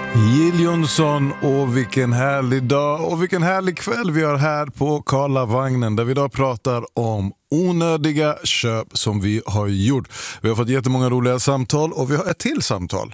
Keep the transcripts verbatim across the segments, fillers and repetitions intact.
Jill Johnson, och vilken härlig dag och vilken härlig kväll vi har här på Karlavagnen, där vi idag pratar om onödiga köp som vi har gjort. Vi har fått jättemånga roliga samtal och vi har ett till samtal.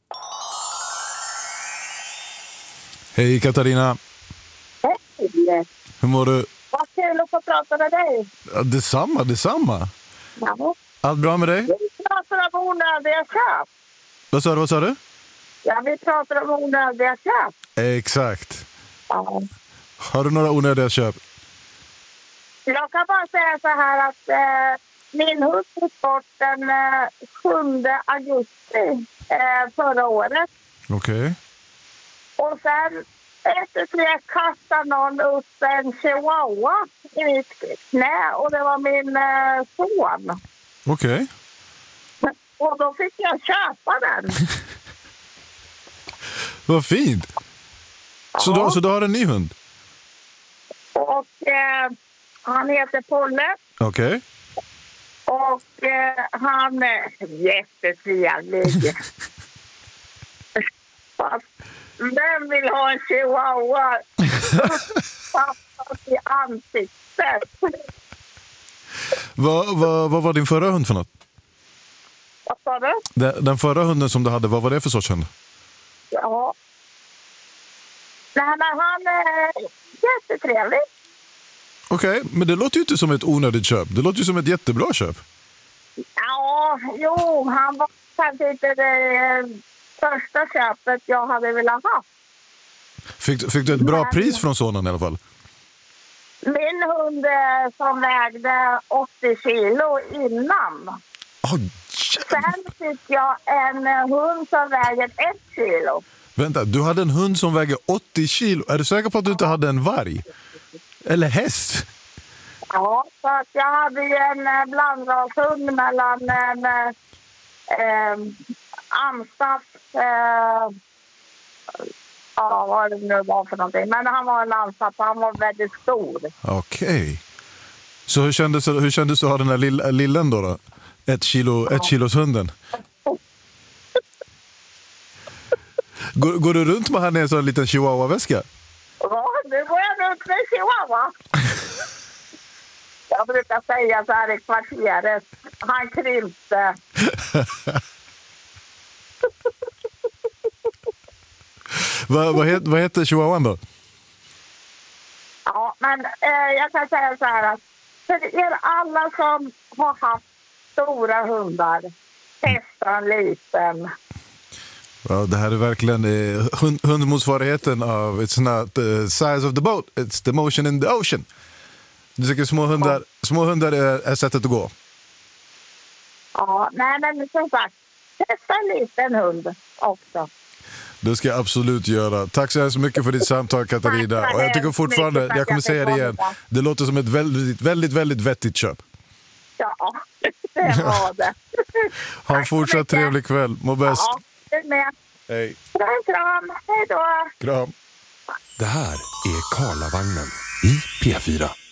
Hej Katarina. Hej. Hur mår du? Vad kul att få prata med dig. Ja, detsamma, detsamma. Ja. Allt bra med dig? Vi pratar om onödiga köp. Vad sa du, vad sa du? Ja, vi pratar om onödiga köp. Exakt. Ja. Har du några onödiga köp? Jag kan bara säga så här att eh, min hund gick bort den eh, sjunde augusti eh, förra året. Okej. Okay. Och sen efter det kastade någon upp en chihuahua i mitt knä och det var min eh, son. Okej. Okay. Och då fick jag köpa den. Vad fint. Så, Ja. då, så då har du en ny hund? Och eh, han heter Polle. Okej. Okay. Och eh, han är jättetrevlig. Fast vem vill ha en chihuahua i ansiktet? Vad, vad, vad var din förra hund för något? Vad sa du? Den, den förra hunden som du hade, vad var det för sorts hund? Ja. Nej, men han är jättetrevlig. Okej, okay, men det låter ju inte som ett onödigt köp. Det låter ju som ett jättebra köp. Ja, jo, han var kanske inte det första köpet jag hade velat ha. Fick, fick du ett bra men, pris från sonen i alla fall? Min hund som vägde åttio kilo innan. Oh, Sen fick jag en hund som väger ett kilo. Vänta, du hade en hund som väger åttio kilo. Är du säker på att du inte hade en varg? Eller häst? Ja, så att jag hade ju en blandrashund mellan en eh, ansatt... Eh, ja, vad det nu var för någonting. Men han var en ansatt och han var väldigt stor. Okej. Okay. Så hur kändes, hur kändes det att ha den här lill, lillen då? då? Ett, kilo, ett kilos hunden. Går, går du runt med han i en sån liten chihuahua-väska? Ja, nu går jag runt med chihuahua. Jag brukar säga så här i kvarteret. Han krympte. vad, vad, het, vad heter chihuahuan då? Ja, men eh, jag kan säga så här att för er alla som har haft stora hundar, testa en liten. Ja, det här är verkligen eh, hund, hundmotsvarigheten av it's not the size of the boat, it's the motion in the ocean. Du tycker små hundar, ja. små hundar är, är sättet att gå? Ja, nej men som sagt, testa en liten hund också. Det ska jag absolut göra. Tack så hemskt mycket för ditt samtal, Katarina. Tack, och jag tycker fortfarande, jag kommer säga det igen, det låter som ett väldigt, väldigt, väldigt vettigt köp. Ja, det var det. Ha en fortsatt trevlig kväll. Må bäst. Ja, det med. Hej. Kram, kram. Hej då. Kram. Det här är Karlavagnen i P fyra.